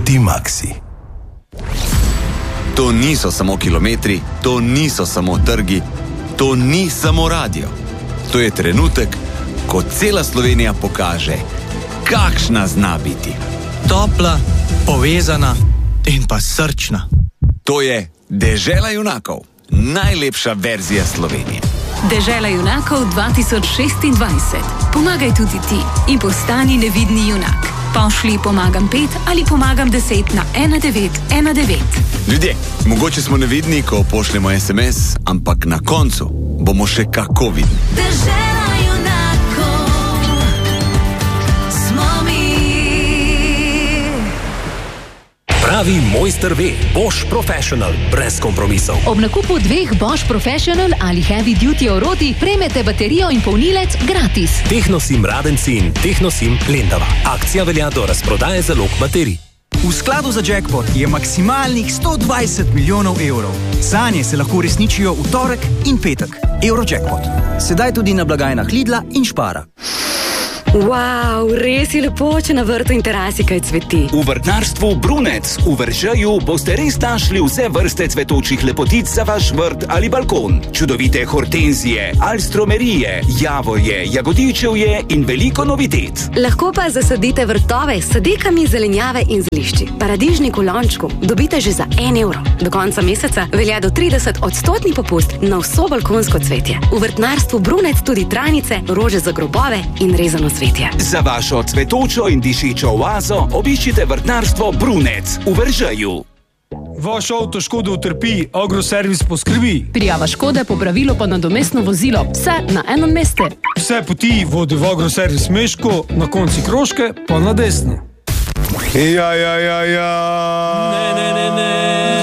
Dimaxi. To niso samo kilometri, to niso samo trgi, to ni samo radio. To je trenutek, ko cela Slovenija pokaže, kakšna zna biti. Topla, povezana in pa srčna. To je Dežela junakov, najlepša verzija Slovenije. Dežela junakov 2026. Pomagaj tudi ti in postani nevidni junak. Pošli pomagam 5 ali pomagam 10 na 1919. Ljudje, mogoče smo nevidni, ko pošljemo SMS, ampak na koncu bomo še kako vidni. Dežela junakov smo mi. Pravi mojster ve, Bosch Professional, brez kompromisov. Ob nakupu 2 Bosch Professional ali Heavy Duty orodij prejmete baterijo in polnilec gratis. Technosim Radenci in Technosim Lendava. Akcija velja do razprodaje zalog baterij. V skladu za jackpot je maksimalnih 120 milijonov evrov. Sanje se lahko uresničijo v torek in petek. Eurojackpot. Sedaj tudi na blagajnah Lidla in Špara. Wow, res je lepo, če na vrtu in terasi kaj cveti. V vrtnarstvu Brunec v Veržeju boste res našli vse vrste cvetočih lepotic za vaš vrt ali balkon. Čudovite hortenzije, alstromerije, javorje, jagodičevje in veliko novitet. Lahko pa zasadite vrtove s sadikami zelenjave in zelišči. Paradižnik v lončku dobite že za 1 evro. Do konca meseca velja do 30% popust na vso balkonsko cvetje. V vrtnarstvu Brunec tudi trajnice, rože za grobove in rezano cvetje. Za vašo cvetočo in dišečo oazo obiščite vrtnarstvo Brunec v Veržeju. Vaš avto škodo utrpi, Agroservis poskrbi. Prijava škode, popravilo pa nadomestno vozilo. Vse na enem mestu. Vse poti vodi v Agroservis Meško, na konci Kroške pa na desno. Ja. Ne.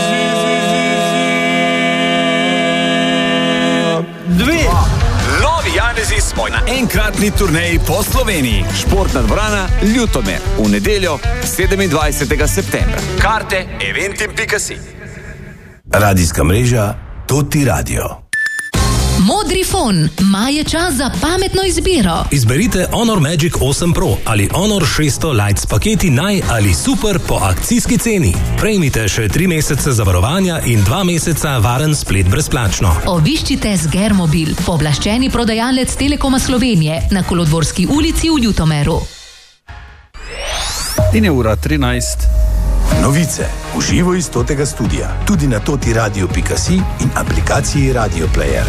Janezi smo na enkratni turneji po Sloveniji. Športna dvorana Ljutomer v nedeljo 27. septembra. Karte eventim.si. Radijska mreža Toti Radio. Modri fon. Maj je čas za pametno izbiro. Izberite Honor Magic 8 Pro ali Honor 600 Lite s paketi naj ali super po akcijski ceni. Prejmite še 3 mesece zavarovanja in 2 meseca varen splet brezplačno. Obiščite Sgermobil, pooblaščeni prodajalec Telekoma Slovenije na Kolodvorski ulici v Ljutomeru. In je ura 13. Novice v živo iz Totega studia, tudi na totiradio.si in aplikaciji Radio Player.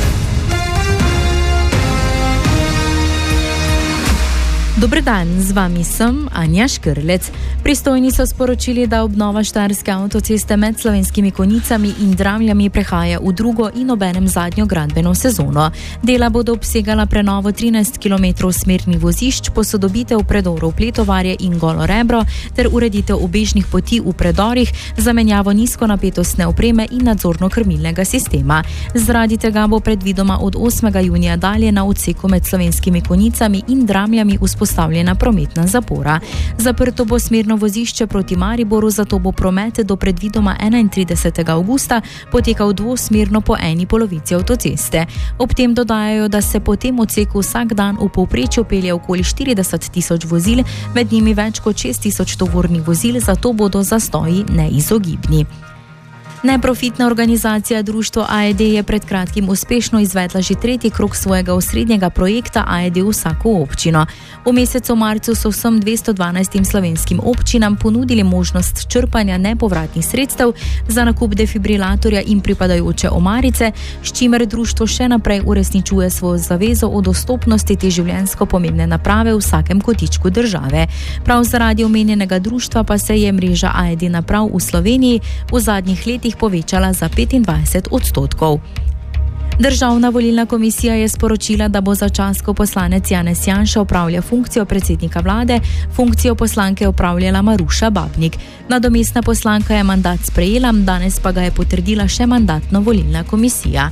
Dober dan, z vami sem Anja Škrlec. Pristojni so sporočili, da obnova Štajerske avtoceste med Slovenskimi Konjicami in Dravljami prehaja v drugo in obenem zadnjo gradbeno sezono. Dela bodo obsegala prenovo 13 km smernih vozišč, posodobitev predorov Pletovarje in Golo Rebro ter ureditev obežnih poti v predorih, zamenjavo nizkonapetostne opreme in nadzorno-krmilnega sistema. Zaradi tega bo predvidoma od 8. junija dalje na odseku med Slovenskimi Konjicami in Dravljami vzpostavljena prometna zapora. Zaprto bo smerno vozišče proti Mariboru, zato bo promet do predvidoma 31. avgusta potekal dvosmerno po eni polovici avtoceste. Ob tem dodajajo, da se po tem odseku vsak dan v povprečju pelje okoli 40 tisoč vozil, med njimi več kot 6 tisoč tovornih vozil, zato bodo zastoji neizogibni. Neprofitna organizacija Društvo AED je pred kratkim uspešno izvedla že 3. krog svojega osrednjega projekta AED vsako občino. V mesecu marcu so vsem 212 slovenskim občinam ponudili možnost črpanja nepovratnih sredstev za nakup defibrilatorja in pripadajoče omarice, s čimer društvo še naprej uresničuje svojo zavezo o dostopnosti te življenjsko pomembne naprave v vsakem kotičku države. Prav zaradi omenjenega društva pa se je mreža AED naprav v Sloveniji v zadnjih letih povečala za 25%. Državna volilna komisija je sporočila, da bo začasno poslanec Janez Janša opravlja funkcijo predsednika vlade, funkcijo poslanke opravljala Maruša Babnik. Nadomestna poslanka je mandat sprejela, danes pa ga je potrdila še mandatno-volilna komisija.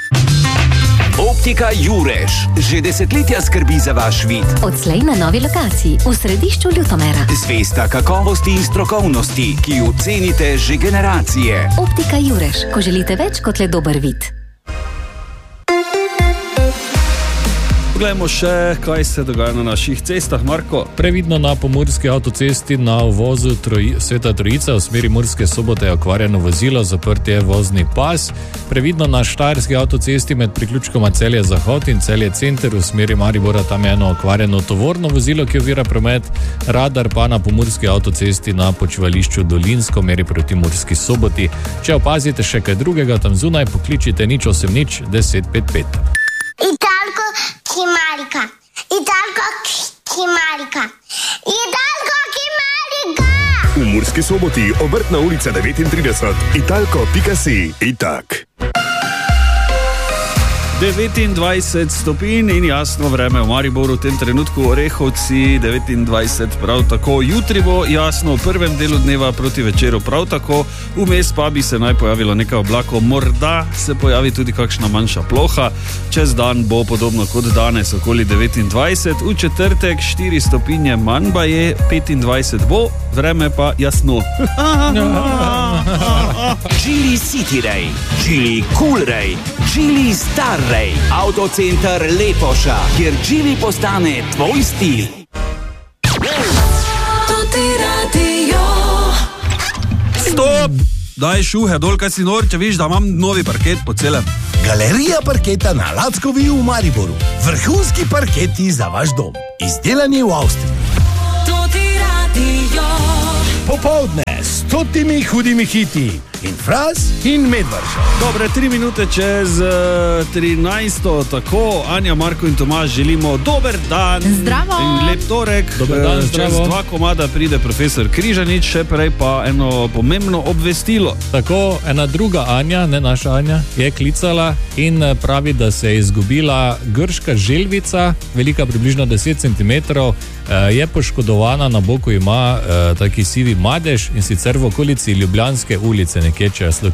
Optika Jurež že desetletja skrbi za vaš vid. Odslej na novi lokaciji v središču Ljutomera. Zvesta kakovosti in strokovnosti, ki jo cenite že generacije. Optika Jurež, ko želite več kot le dober vid. Poglejmo še, kaj se dogaja na naših cestah, Marko. Previdno na pomurski avtocesti na uvozu Sveta Trojica v smeri Murske Sobote je okvarjeno vozilo, zaprt je vozni pas. Previdno na štajerski avtocesti med priključkoma Celje Zahod in Celje Center v smeri Maribora, tam je eno okvarjeno tovorno vozilo, ki ovira promet. Radar pa na pomurski avtocesti na počivališču Dolinsko meri proti Murski Soboti. Če opazite še kaj drugega tam zunaj, pokličite 080 1055. Italko Kimarika. Italko Kimarika. Italko Kimarika. V Murski Soboti, Obrtna ulica 39, italko.si. Itak. 29 stopinj in jasno vreme v Mariboru, v tem trenutku Orehovci 29, prav tako. Jutri bo jasno v prvem delu dneva, proti večeru prav tako, vmes pa bi se naj pojavilo nekaj oblakov, morda se pojavi tudi kakšna manjša ploha. Čez dan bo podobno kot danes, okoli 29, v četrtek 4 stopinje manj, pa je 25 bo, vreme pa jasno. Geely City Ray, Geely Cool Ray, Geely Star Ray, Autocenter Lepoša, kjer Geely postane tvoj stil. Stop! Daj šuhe dol, kaj si nor, če viš, da imam novi parket po celem. Galerija parketa na Lackovi v Mariboru. Vrhunski parketi za vaš dom. Izdelani v Avstriji. Popoldne s 100 hudimi hiti in Fras in Medvarša. Dobre, 3 minute čez 13. Tako, Anja, Marko in Tomaž želimo dober dan. Zdravo. In lep torek. Dober dan, čez 2 komada pride profesor Križanič, še prej pa eno pomembno obvestilo. Tako, ena druga Anja, ne naša Anja, je klicala in pravi, da se je izgubila grška želvica, velika približno 10 cm, je poškodovana, na boku ima taki sivi madež in sicer v okolici Ljubljanske ulice, nekje, če je slučajno.